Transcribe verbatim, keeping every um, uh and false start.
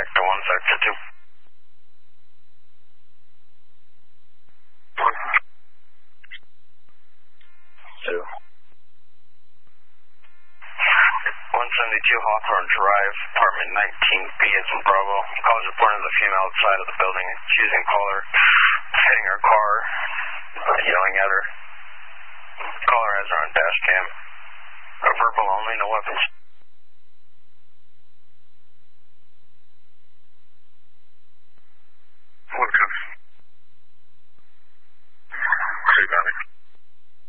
Sector one, Sector two. Two. one seventy-two Hawthorne Drive, apartment nineteen B, it's in Bravo. Calls reporting the female outside of the building, accusing caller, hitting her car, yelling at her. Caller has her on dash cam. A verbal only, no weapons.